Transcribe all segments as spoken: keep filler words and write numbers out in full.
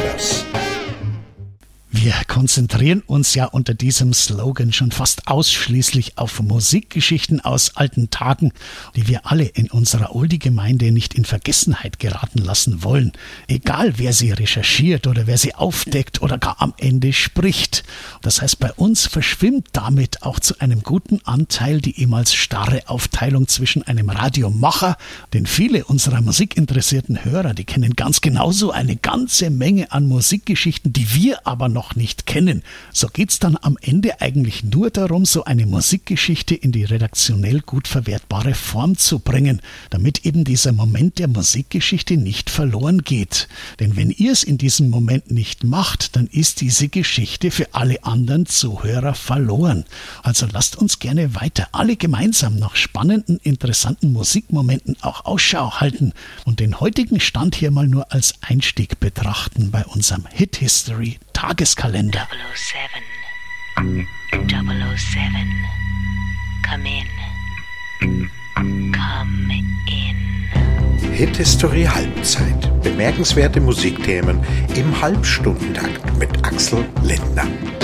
Blues. Wir konzentrieren uns ja unter diesem Slogan schon fast ausschließlich auf Musikgeschichten aus alten Tagen, die wir alle in unserer Oldie-Gemeinde nicht in Vergessenheit geraten lassen wollen. Egal, wer sie recherchiert oder wer sie aufdeckt oder gar am Ende spricht. Das heißt, bei uns verschwimmt damit auch zu einem guten Anteil die ehemals starre Aufteilung zwischen einem Radiomacher, denn viele unserer musikinteressierten Hörer, die kennen ganz genauso eine ganze Menge an Musikgeschichten, die wir aber noch nicht kennen. So geht's dann am Ende eigentlich nur darum, so eine Musikgeschichte in die redaktionell gut verwertbare Form zu bringen, damit eben dieser Moment der Musikgeschichte nicht verloren geht. Denn wenn ihr es in diesem Moment nicht macht, dann ist diese Geschichte für alle anderen Zuhörer verloren. Also lasst uns gerne weiter alle gemeinsam nach spannenden, interessanten Musikmomenten auch Ausschau halten und den heutigen Stand hier mal nur als Einstieg betrachten bei unserem Hit History Tageskalender. double oh seven, double oh seven, come in, come in. Hit History Halbzeit. Bemerkenswerte Musikthemen im Halbstundentakt mit Axel Lindner.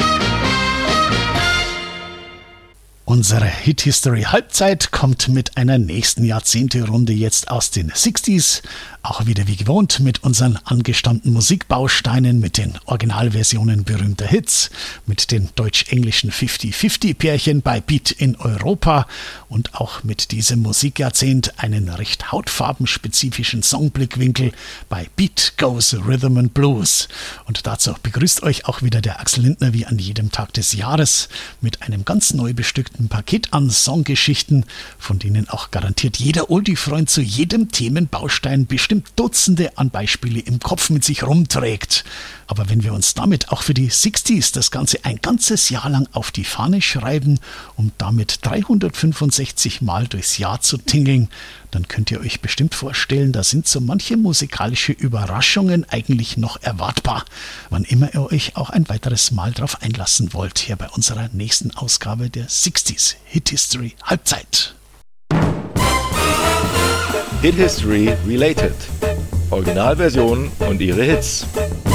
Unsere Hit History Halbzeit kommt mit einer nächsten Jahrzehnte-Runde jetzt aus den sechziger. Auch wieder wie gewohnt mit unseren angestammten Musikbausteinen, mit den Originalversionen berühmter Hits, mit den deutsch-englischen fünfzig fünfzig Pärchen bei Beat in Europa und auch mit diesem Musikjahrzehnt einen recht hautfarbenspezifischen Songblickwinkel bei Beat Goes Rhythm and Blues. Und dazu begrüßt euch auch wieder der Axel Lindner wie an jedem Tag des Jahres mit einem ganz neu bestückten Paket an Songgeschichten, von denen auch garantiert jeder Oldie-Freund zu jedem Themenbaustein bestimmt Dutzende an Beispiele im Kopf mit sich rumträgt. Aber wenn wir uns damit auch für die sechziger das Ganze ein ganzes Jahr lang auf die Fahne schreiben, um damit dreihundertfünfundsechzig Mal durchs Jahr zu tingeln, dann könnt ihr euch bestimmt vorstellen, da sind so manche musikalische Überraschungen eigentlich noch erwartbar, wann immer ihr euch auch ein weiteres Mal drauf einlassen wollt, hier bei unserer nächsten Ausgabe der sechziger Hit History Halbzeit. Hit History Related. Originalversion und ihre Hits.